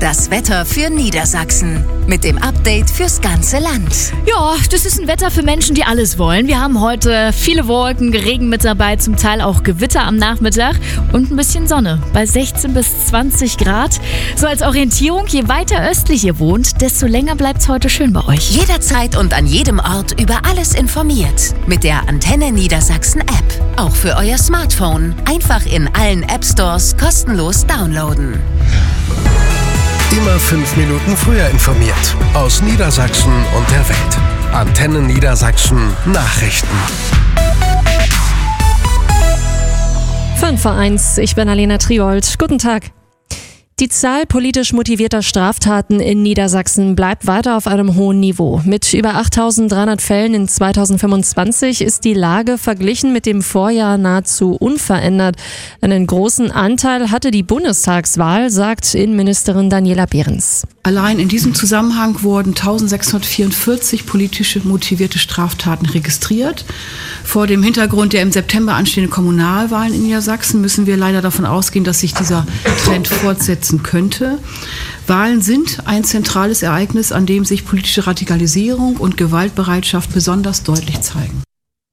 Das Wetter für Niedersachsen mit dem Update fürs ganze Land. Ja, das ist ein Wetter für Menschen, die alles wollen. Wir haben heute viele Wolken, Regen mit dabei, zum Teil auch Gewitter am Nachmittag und ein bisschen Sonne bei 16 bis 20 Grad. So als Orientierung, je weiter östlich ihr wohnt, desto länger bleibt es heute schön bei euch. Jederzeit und an jedem Ort über alles informiert. Mit der Antenne Niedersachsen App. Auch für euer Smartphone. Einfach in allen App Stores kostenlos downloaden. Immer 5 Minuten früher informiert. Aus Niedersachsen und der Welt. Antenne Niedersachsen Nachrichten. 5:01, ich bin Alena Triold. Guten Tag. Die Zahl politisch motivierter Straftaten in Niedersachsen bleibt weiter auf einem hohen Niveau. Mit über 8.300 Fällen in 2025 ist die Lage verglichen mit dem Vorjahr nahezu unverändert. Einen großen Anteil hatte die Bundestagswahl, sagt Innenministerin Daniela Behrens. Allein in diesem Zusammenhang wurden 1644 politisch motivierte Straftaten registriert. Vor dem Hintergrund der im September anstehenden Kommunalwahlen in Niedersachsen müssen wir leider davon ausgehen, dass sich dieser Trend fortsetzen könnte. Wahlen sind ein zentrales Ereignis, an dem sich politische Radikalisierung und Gewaltbereitschaft besonders deutlich zeigen.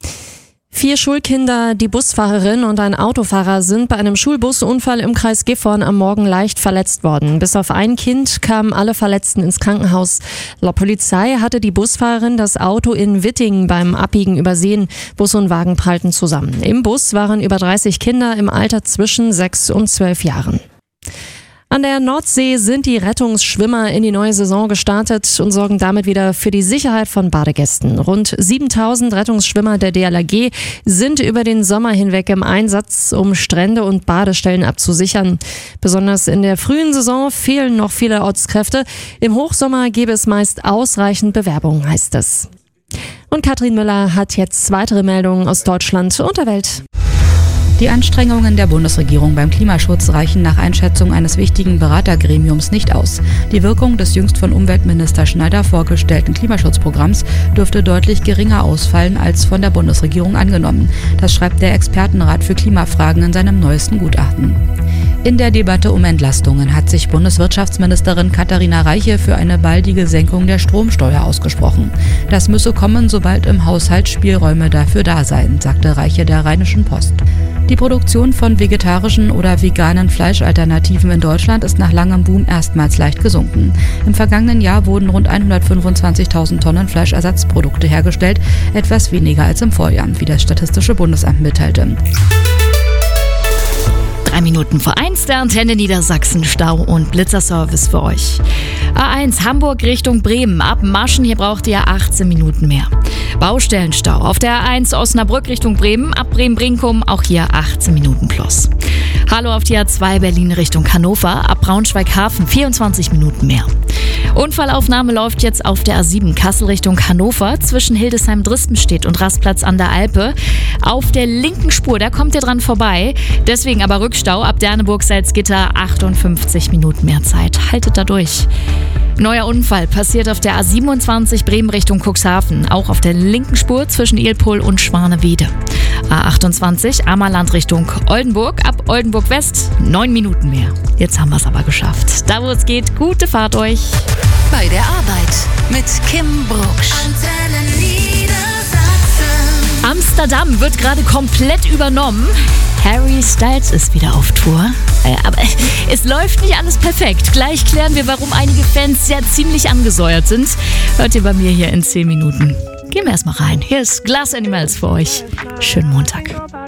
4 Schulkinder, die Busfahrerin und ein Autofahrer sind bei einem Schulbusunfall im Kreis Gifhorn am Morgen leicht verletzt worden. Bis auf ein Kind kamen alle Verletzten ins Krankenhaus. Laut Polizei hatte die Busfahrerin das Auto in Wittingen beim Abbiegen übersehen. Bus und Wagen prallten zusammen. Im Bus waren über 30 Kinder im Alter zwischen 6 und 12 Jahren. An der Nordsee sind die Rettungsschwimmer in die neue Saison gestartet und sorgen damit wieder für die Sicherheit von Badegästen. Rund 7.000 Rettungsschwimmer der DLRG sind über den Sommer hinweg im Einsatz, um Strände und Badestellen abzusichern. Besonders in der frühen Saison fehlen noch viele Ortskräfte. Im Hochsommer gäbe es meist ausreichend Bewerbungen, heißt es. Und Katrin Müller hat jetzt weitere Meldungen aus Deutschland und der Welt. Die Anstrengungen der Bundesregierung beim Klimaschutz reichen nach Einschätzung eines wichtigen Beratergremiums nicht aus. Die Wirkung des jüngst von Umweltminister Schneider vorgestellten Klimaschutzprogramms dürfte deutlich geringer ausfallen als von der Bundesregierung angenommen. Das schreibt der Expertenrat für Klimafragen in seinem neuesten Gutachten. In der Debatte um Entlastungen hat sich Bundeswirtschaftsministerin Katharina Reiche für eine baldige Senkung der Stromsteuer ausgesprochen. Das müsse kommen, sobald im Haushalt Spielräume dafür da seien, sagte Reiche der Rheinischen Post. Die Produktion von vegetarischen oder veganen Fleischalternativen in Deutschland ist nach langem Boom erstmals leicht gesunken. Im vergangenen Jahr wurden rund 125.000 Tonnen Fleischersatzprodukte hergestellt, etwas weniger als im Vorjahr, wie das Statistische Bundesamt mitteilte. 3 Minuten vor 1, der Antenne Niedersachsen Stau- und Blitzerservice für euch. A1 Hamburg Richtung Bremen, ab Maschen, hier braucht ihr 18 Minuten mehr. Baustellenstau auf der A1 Osnabrück Richtung Bremen, ab Bremen-Brinkum, auch hier 18 Minuten plus. Hallo auf die A2 Berlin Richtung Hannover, ab Braunschweig-Hafen 24 Minuten mehr. Unfallaufnahme läuft jetzt auf der A7 Kassel Richtung Hannover zwischen Hildesheim-Dristenstedt und Rastplatz an der Alpe. Auf der linken Spur, da kommt ihr dran vorbei. Deswegen aber Rückstau ab Derneburg-Salzgitter, 58 Minuten mehr Zeit. Haltet da durch. Neuer Unfall passiert auf der A27 Bremen Richtung Cuxhaven, auch auf der linken Spur zwischen Ilpol und Schwanewede. A28 Ammerland Richtung Oldenburg, ab Oldenburg West 9 Minuten mehr. Jetzt haben wir es aber geschafft. Da wo es geht, gute Fahrt euch. Bei der Arbeit mit Kim Brucksch. Antenne Niedersachsen. Amsterdam wird gerade komplett übernommen. Harry Styles ist wieder auf Tour. Aber es läuft nicht alles perfekt. Gleich klären wir, warum einige Fans ja ziemlich angesäuert sind. Hört ihr bei mir hier in 10 Minuten. Gehen wir erstmal rein. Hier ist Glass Animals für euch. Schönen Montag.